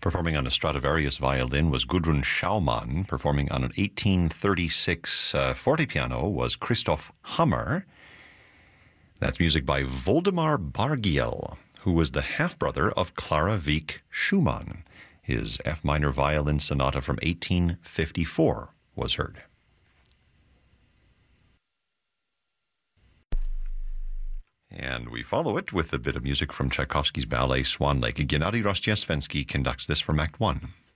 Performing on a Stradivarius violin was Gudrun Schaumann. Performing on an 1836 fortepiano was Christoph Hammer. That's music by Voldemar Bargiel, who was the half-brother of Clara Wieck Schumann. His F minor violin sonata from 1854 was heard. And we follow it with a bit of music from Tchaikovsky's ballet Swan Lake. Gennady Rostiesvensky conducts this from Act 1.